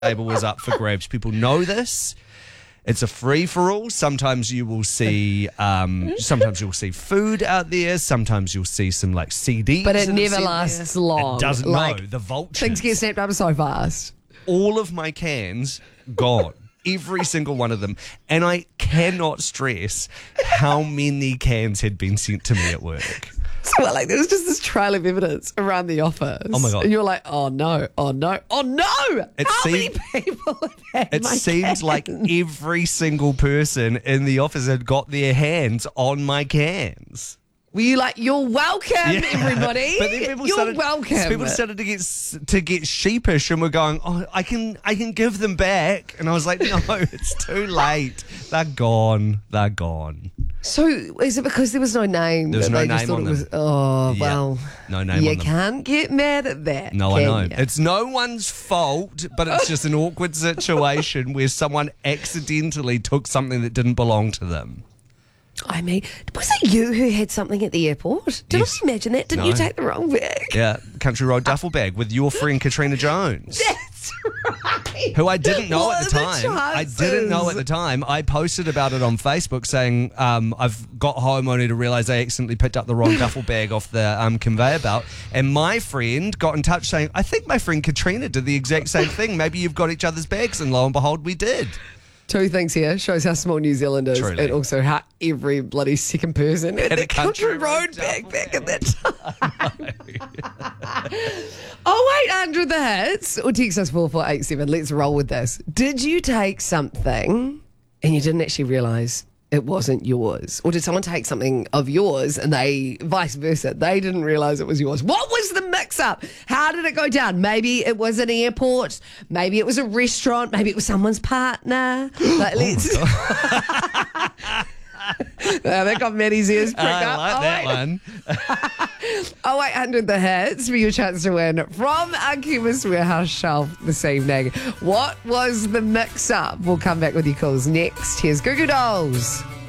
table was up for grabs. People know this. It's a free-for-all. Sometimes you will see food out there. Sometimes you'll see some like CDs. But it never lasts long. It doesn't like, know. The vultures. Things get snapped up so fast. All of my cans gone. Every single one of them. And I cannot stress how many cans had been sent to me at work. So like there was just this trail of evidence around the office. Oh my God. And you're like, oh no, oh no, oh no. Many people have had It my seems cans? like every single person in the office had got their hands on my cans. Were you like, you're welcome, everybody? But then people started to get sheepish and were going, oh, I can give them back. And I was like, no, it's too late. They're gone. They're gone. So is it because there was no name? There was no name on them. Oh, Yeah. well. No name on them. You can't get mad at that. No, I know. You? It's no one's fault, but it's just an awkward situation where someone accidentally took something that didn't belong to them. I mean, was it you who had something at the airport? Did Yes. I imagine that? Didn't you take the wrong bag? Yeah, Country Road duffel bag with your friend Katrina Jones. That's right. Who I didn't know What at the are the time. I didn't know at the time. I posted about it on Facebook saying I've got home only to realise I accidentally picked up the wrong duffel bag off the conveyor belt. And my friend got in touch saying, I think my friend Katrina did the exact same thing. Maybe you've got each other's bags. And lo and behold, we did. Two things here. Shows how small New Zealand is. Truly. And also how every bloody second person had a a country road bag back at that time. 0800 the hits or text us 4487. Let's roll with this. Did you take something and you didn't actually realise it wasn't yours? Or did someone take something of yours and they, vice versa, they didn't realise it was yours? What was the mix-up? How did it go down? Maybe it was an airport. Maybe it was a restaurant. Maybe it was someone's partner. Like, let's... That got Maddie's ears pricked up. I like that one. 0800 the hits for your chance to win from our Chemist Warehouse shelf this evening. What was the mix-up? We'll come back with your calls next. Here's Goo Goo Dolls.